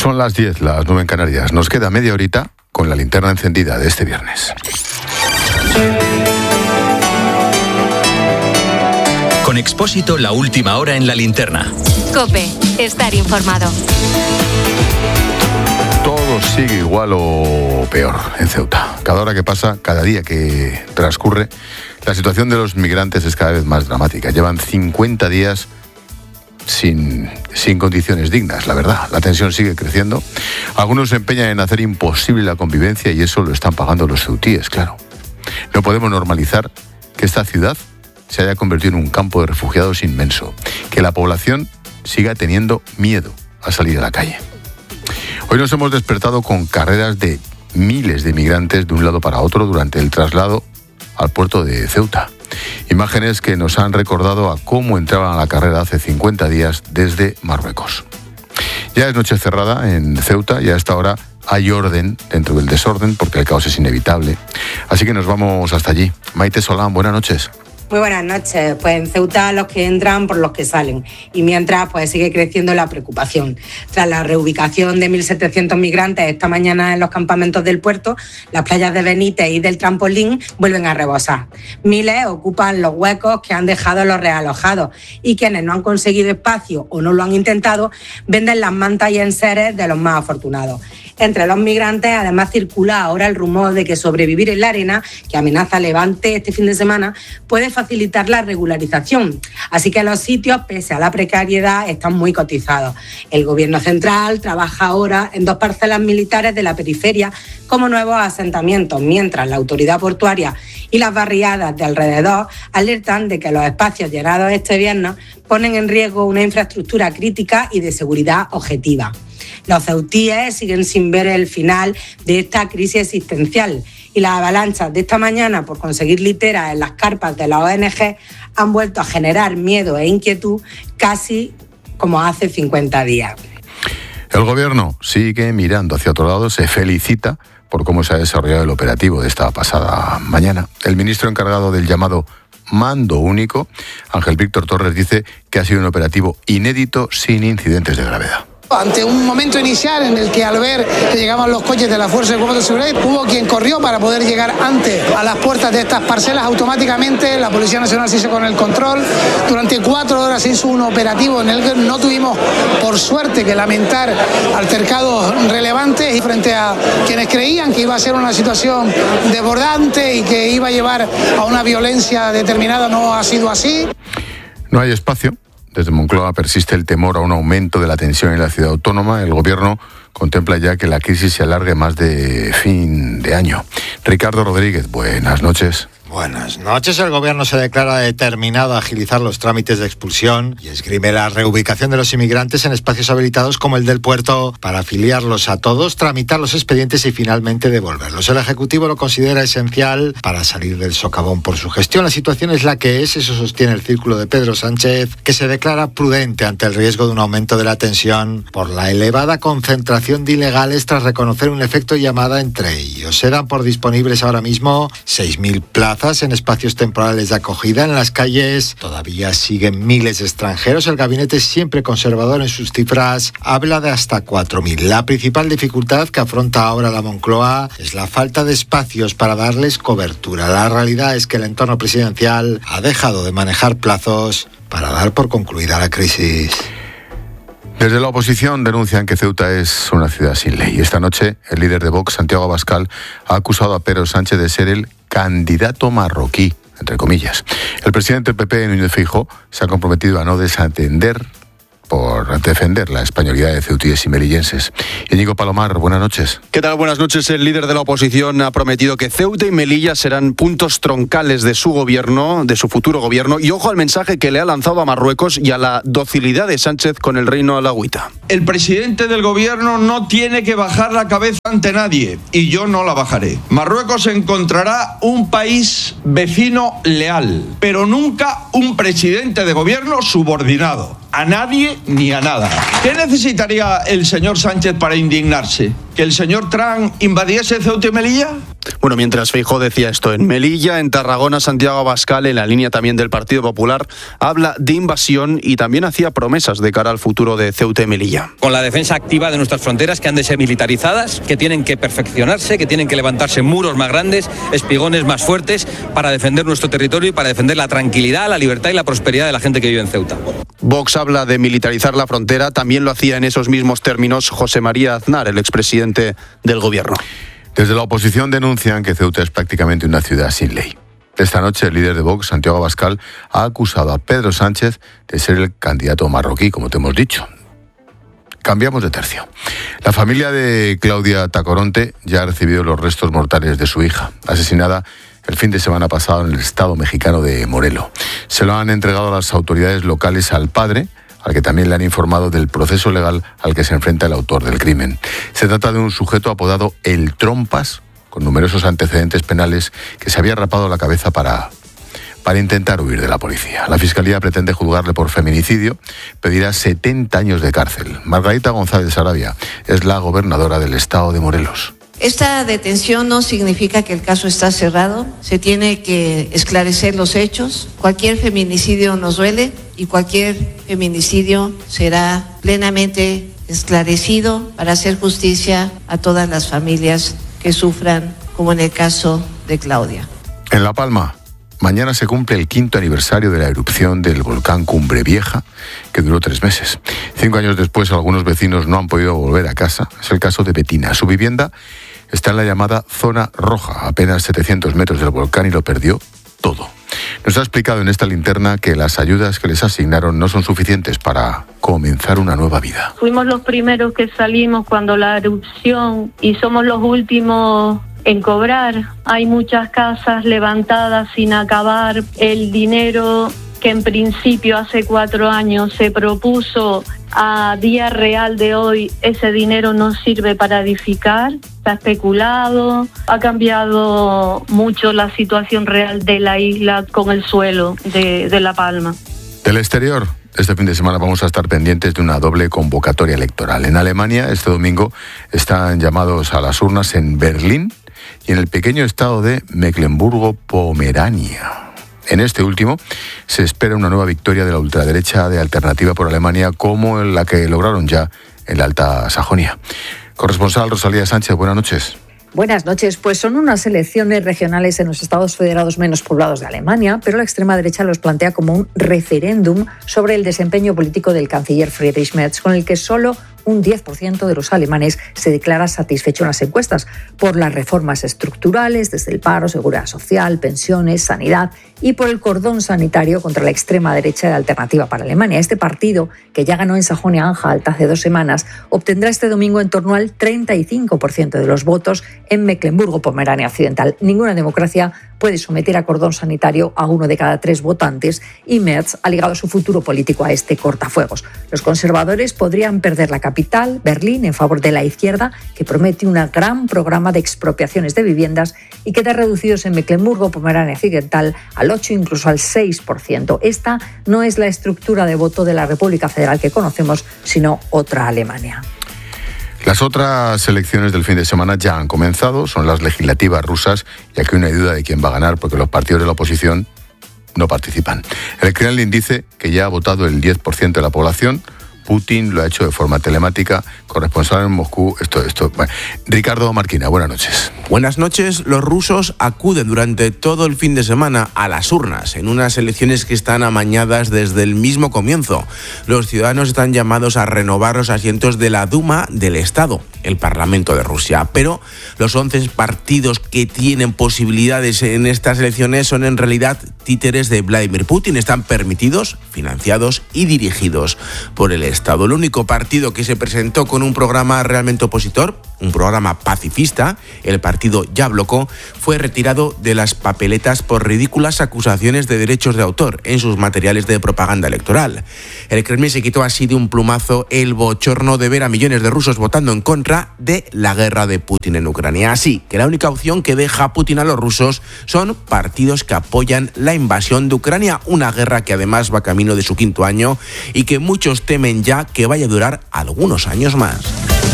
Son las 10, las 9 en Canarias. Nos queda media horita con la linterna encendida de este viernes. Con Expósito, la última hora en la linterna. COPE, estar informado. Todo sigue igual o peor en Ceuta. Cada hora que pasa, cada día que transcurre, la situación de los migrantes es cada vez más dramática. Llevan 50 días sin condiciones dignas, la verdad. La tensión sigue creciendo. Algunos se empeñan en hacer imposible la convivencia y eso lo están pagando los ceutíes, claro. No podemos normalizar que esta ciudad se haya convertido en un campo de refugiados inmenso, que la población siga teniendo miedo a salir a la calle. Hoy nos hemos despertado con carreras de miles de migrantes de un lado para otro durante el traslado al puerto de Ceuta. Imágenes que nos han recordado a cómo entraban a la carrera hace 50 días desde Marruecos. Ya es noche cerrada en Ceuta y a esta hora hay orden dentro del desorden porque el caos es inevitable. Así que nos vamos hasta allí. Maite Solán, buenas noches. Muy buenas noches. Pues en Ceuta los que entran por los que salen. Y mientras pues sigue creciendo la preocupación. Tras la reubicación de 1.700 migrantes esta mañana en los campamentos del puerto, las playas de Benítez y del Trampolín vuelven a rebosar. Miles ocupan los huecos que han dejado los realojados y quienes no han conseguido espacio o no lo han intentado venden las mantas y enseres de los más afortunados. Entre los migrantes, además, circula ahora el rumor de que sobrevivir en la arena, que amenaza Levante este fin de semana, puede facilitar la regularización. Así que los sitios, pese a la precariedad, están muy cotizados. El Gobierno central trabaja ahora en 2 parcelas militares de la periferia como nuevos asentamientos, mientras la autoridad portuaria y las barriadas de alrededor alertan de que los espacios llenados este viernes ponen en riesgo una infraestructura crítica y de seguridad objetiva. Los ceutíes siguen sin ver el final de esta crisis existencial y las avalanchas de esta mañana por conseguir literas en las carpas de la ONG han vuelto a generar miedo e inquietud casi como hace 50 días. El Gobierno sigue mirando hacia otro lado, se felicita por cómo se ha desarrollado el operativo de esta pasada mañana. El ministro encargado del llamado Mando Único, Ángel Víctor Torres, dice que ha sido un operativo inédito sin incidentes de gravedad. Ante un momento inicial en el que al ver que llegaban los coches de la Fuerza de Cuerpos de Seguridad, hubo quien corrió para poder llegar antes a las puertas de estas parcelas. Automáticamente la Policía Nacional se hizo con el control. Durante 4 horas se hizo un operativo en el que no tuvimos, por suerte, que lamentar altercados relevantes y frente a quienes creían que iba a ser una situación desbordante y que iba a llevar a una violencia determinada. No ha sido así. No hay espacio. Desde Moncloa persiste el temor a un aumento de la tensión en la ciudad autónoma. El Gobierno contempla ya que la crisis se alargue más de fin de año. Ricardo Rodríguez, buenas noches. Buenas noches. El Gobierno se declara determinado a agilizar los trámites de expulsión y esgrime la reubicación de los inmigrantes en espacios habilitados como el del puerto para afiliarlos a todos, tramitar los expedientes y finalmente devolverlos. El Ejecutivo lo considera esencial para salir del socavón por su gestión. La situación es la que es, eso sostiene el círculo de Pedro Sánchez, que se declara prudente ante el riesgo de un aumento de la tensión por la elevada concentración de ilegales tras reconocer un efecto llamada entre ellos. Se dan por disponibles ahora mismo 6.000 plazas en espacios temporales de acogida. En las calles todavía siguen miles de extranjeros. El gabinete, siempre conservador en sus cifras, habla de hasta 4.000. La principal dificultad que afronta ahora la Moncloa es la falta de espacios para darles cobertura. La realidad es que el entorno presidencial ha dejado de manejar plazos para dar por concluida la crisis. Desde la oposición denuncian que Ceuta es una ciudad sin ley. Esta noche, el líder de Vox, Santiago Abascal, ha acusado a Pedro Sánchez de ser el candidato marroquí, entre comillas. El presidente del PP, Núñez Feijóo, se ha comprometido a no desatender por defender la españolidad de ceutíes y melillenses. Íñigo Palomar, buenas noches. ¿Qué tal? Buenas noches. El líder de la oposición ha prometido que Ceuta y Melilla serán puntos troncales de su gobierno, de su futuro gobierno, y ojo al mensaje que le ha lanzado a Marruecos y a la docilidad de Sánchez con el reino alauita. El presidente del gobierno no tiene que bajar la cabeza ante nadie, y yo no la bajaré. Marruecos encontrará un país vecino leal, pero nunca un presidente de gobierno subordinado a nadie ni a nada. ¿Qué necesitaría el señor Sánchez para indignarse? ¿Que el señor Trump invadiese Ceuta y Melilla? Bueno, mientras Feijóo decía esto, en Melilla, en Tarragona, Santiago Abascal, en la línea también del Partido Popular, habla de invasión y también hacía promesas de cara al futuro de Ceuta y Melilla. Con la defensa activa de nuestras fronteras, que han de ser militarizadas, que tienen que perfeccionarse, que tienen que levantarse muros más grandes, espigones más fuertes, para defender nuestro territorio y para defender la tranquilidad, la libertad y la prosperidad de la gente que vive en Ceuta. Vox habla de militarizar la frontera, también lo hacía en esos mismos términos José María Aznar, el expresidente del Gobierno. Desde la oposición denuncian que Ceuta es prácticamente una ciudad sin ley. Esta noche el líder de Vox, Santiago Abascal, ha acusado a Pedro Sánchez de ser el candidato marroquí, como te hemos dicho. Cambiamos de tercio. La familia de Claudia Tacoronte ya ha recibido los restos mortales de su hija, asesinada el fin de semana pasado en el estado mexicano de Morelos. Se lo han entregado a las autoridades locales al padre, al que también le han informado del proceso legal al que se enfrenta el autor del crimen. Se trata de un sujeto apodado El Trompas, con numerosos antecedentes penales, que se había rapado la cabeza para intentar huir de la policía. La Fiscalía pretende juzgarle por feminicidio, pedirá 70 años de cárcel. Margarita González Sarabia es la gobernadora del estado de Morelos. Esta detención no significa que el caso está cerrado. Se tiene que esclarecer los hechos. Cualquier feminicidio nos duele y cualquier feminicidio será plenamente esclarecido para hacer justicia a todas las familias que sufran, como en el caso de Claudia. En La Palma, mañana se cumple el 5º aniversario de la erupción del volcán Cumbre Vieja, que duró 3 meses. 5 años después, algunos vecinos no han podido volver a casa. Es el caso de Betina. Su vivienda está en la llamada zona roja, a apenas 700 metros del volcán, y lo perdió todo. Nos ha explicado en esta linterna que las ayudas que les asignaron no son suficientes para comenzar una nueva vida. Fuimos los primeros que salimos cuando la erupción y somos los últimos en cobrar. Hay muchas casas levantadas sin acabar. El dinero que en principio hace 4 años se propuso, a día real de hoy ese dinero no sirve para edificar, está especulado, ha cambiado mucho la situación real de la isla con el suelo de La Palma. Del exterior, este fin de semana vamos a estar pendientes de una doble convocatoria electoral. En Alemania, este domingo, están llamados a las urnas en Berlín y en el pequeño estado de Mecklemburgo-Pomerania. En este último se espera una nueva victoria de la ultraderecha de Alternativa por Alemania, como la que lograron ya en la Alta Sajonia. Corresponsal Rosalía Sánchez, buenas noches. Buenas noches. Pues son unas elecciones regionales en los estados federados menos poblados de Alemania, pero la extrema derecha los plantea como un referéndum sobre el desempeño político del canciller Friedrich Merz, con el que solo un 10% de los alemanes se declara satisfecho en las encuestas por las reformas estructurales, desde el paro, seguridad social, pensiones, sanidad, y por el cordón sanitario contra la extrema derecha de Alternativa para Alemania. Este partido, que ya ganó en Sajonia-Anhalt hace 2 semanas, obtendrá este domingo en torno al 35% de los votos en Mecklemburgo-Pomerania Occidental. Ninguna democracia puede someter a cordón sanitario a 1 de cada 3 votantes, y Merz ha ligado su futuro político a este cortafuegos. Los conservadores podrían perder la capital, Berlín, en favor de la izquierda, que promete un gran programa de expropiaciones de viviendas y queda reducidos en Mecklemburgo-Pomerania Occidental al 8, incluso al 6%. Esta no es la estructura de voto de la República Federal que conocemos, sino otra Alemania. Las otras elecciones del fin de semana ya han comenzado, son las legislativas rusas, y aquí no hay duda de quién va a ganar porque los partidos de la oposición no participan. El Kremlin dice que ya ha votado el 10% de la población. Putin lo ha hecho de forma telemática. Corresponsal en Moscú, Bueno. Ricardo Marquina, buenas noches. Buenas noches. Los rusos acuden durante todo el fin de semana a las urnas, en unas elecciones que están amañadas desde el mismo comienzo. Los ciudadanos están llamados a renovar los asientos de la Duma del Estado, el Parlamento de Rusia. Pero los 11 partidos que tienen posibilidades en estas elecciones son en realidad títeres de Vladimir Putin. Están permitidos, financiados y dirigidos por el Estado. El único partido que se presentó con un programa realmente opositor, un programa pacifista, el partido Yabloko, fue retirado de las papeletas por ridículas acusaciones de derechos de autor en sus materiales de propaganda electoral. El Kremlin se quitó así de un plumazo el bochorno de ver a millones de rusos votando en contra de la guerra de Putin en Ucrania. Así que la única opción que deja Putin a los rusos son partidos que apoyan la invasión de Ucrania, una guerra que además va camino de su 5º año y que muchos temen ya que vaya a durar algunos años más.